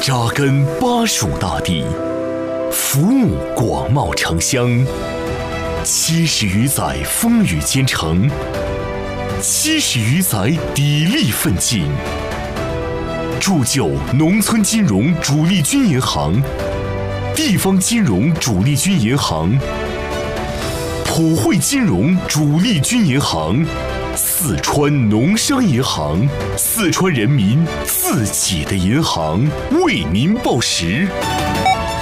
扎根巴蜀大地，服务广袤城乡，70余载风雨兼程，70余载砥砺奋进，铸就农村金融主力军银行、地方金融主力军银行、普惠金融主力军银行、四川农商银行，四川人民自己的银行，为您报时。